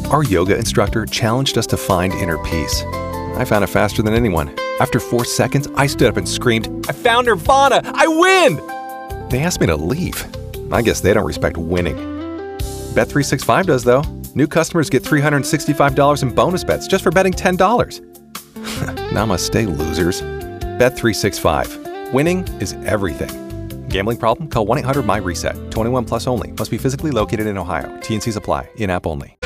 Our yoga instructor challenged us to find inner peace. I found it faster than anyone. After 4 seconds, I stood up and screamed, "I found Nirvana! I win!" They asked me to leave. I guess they don't respect winning. Bet365 does, though. New customers get $365 in bonus bets just for betting $10. Namaste, losers. Bet365. Winning is everything. Gambling problem? Call 1-800-MY-RESET. 21 plus only. Must be physically located in Ohio. T&Cs apply. In-app only.